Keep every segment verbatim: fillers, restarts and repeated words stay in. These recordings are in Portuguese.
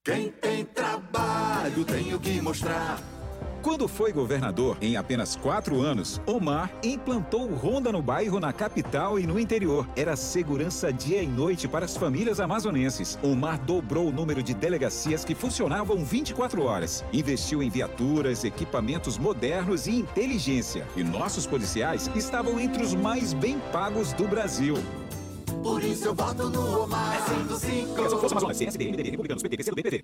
Quem tem trabalho tem o que mostrar. Quando foi governador, em apenas quatro anos, Omar implantou o Ronda no bairro, na capital e no interior. Era segurança dia e noite para as famílias amazonenses. Omar dobrou o número de delegacias que funcionavam vinte e quatro horas. Investiu em viaturas, equipamentos modernos e inteligência. E nossos policiais estavam entre os mais bem pagos do Brasil. Por isso eu voto no Omar. É cento e cinco. Caso fosse Amazonas, C S D, M D B, Republicanos, P T, P C do B, P V.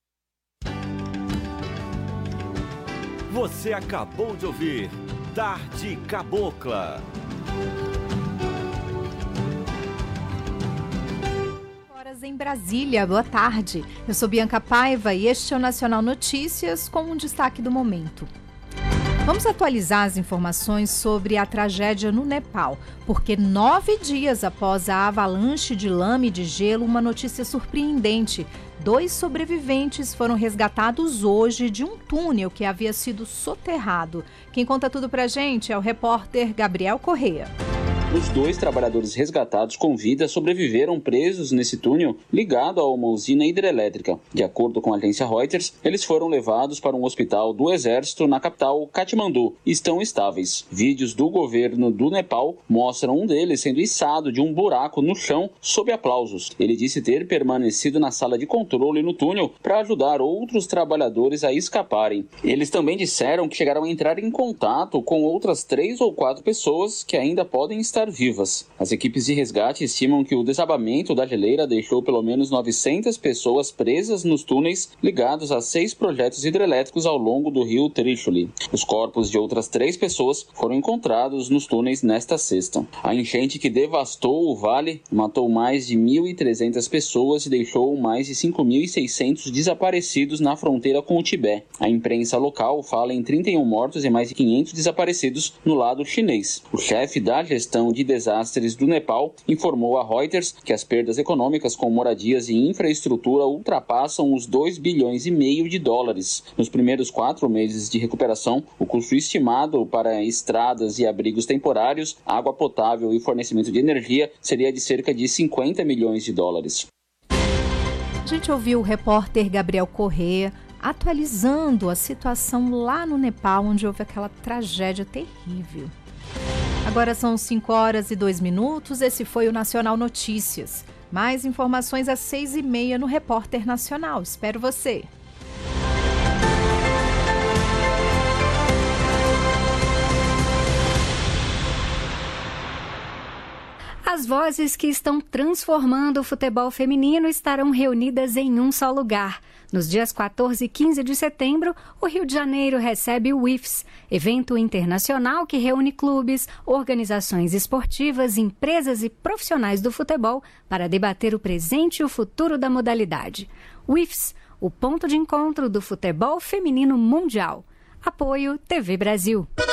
Você acabou de ouvir Tarde Cabocla. Horas em Brasília, boa tarde. Eu sou Bianca Paiva e este é o Nacional Notícias com um destaque do momento. Vamos atualizar as informações sobre a tragédia no Nepal, porque nove dias após a avalanche de lama e de gelo, uma notícia surpreendente. Dois sobreviventes foram resgatados hoje de um túnel que havia sido soterrado. Quem conta tudo pra gente é o repórter Gabriel Correia. Os dois trabalhadores resgatados com vida sobreviveram presos nesse túnel ligado a uma usina hidrelétrica. De acordo com a agência Reuters, eles foram levados para um hospital do Exército na capital Katmandu e estão estáveis. Vídeos do governo do Nepal mostram um deles sendo içado de um buraco no chão sob aplausos. Ele disse ter permanecido na sala de controle no túnel para ajudar outros trabalhadores a escaparem. Eles também disseram que chegaram a entrar em contato com outras três ou quatro pessoas que ainda podem estar vivas. As equipes de resgate estimam que o desabamento da geleira deixou pelo menos novecentas pessoas presas nos túneis ligados a seis projetos hidrelétricos ao longo do rio Trishuli. Os corpos de outras três pessoas foram encontrados nos túneis nesta sexta. A enchente que devastou o vale matou mais de mil e trezentas pessoas e deixou mais de cinco mil e seiscentos desaparecidos na fronteira com o Tibete. A imprensa local fala em trinta e um mortos e mais de quinhentos desaparecidos no lado chinês. O chefe da gestão de Desastres do Nepal informou a Reuters que as perdas econômicas com moradias e infraestrutura ultrapassam os dois bilhões e meio de dólares. Nos primeiros quatro meses de recuperação, o custo estimado para estradas e abrigos temporários, água potável e fornecimento de energia seria de cerca de cinquenta milhões de dólares. A gente ouviu o repórter Gabriel Correia atualizando a situação lá no Nepal, onde houve aquela tragédia terrível. Agora são cinco horas e dois minutos, esse foi o Nacional Notícias. Mais informações às seis e meia no Repórter Nacional. Espero você. As vozes que estão transformando o futebol feminino estarão reunidas em um só lugar. Nos dias quatorze e quinze de setembro, o Rio de Janeiro recebe o I F S, evento internacional que reúne clubes, organizações esportivas, empresas e profissionais do futebol para debater o presente e o futuro da modalidade. O I F S, o ponto de encontro do futebol feminino mundial. Apoio T V Brasil.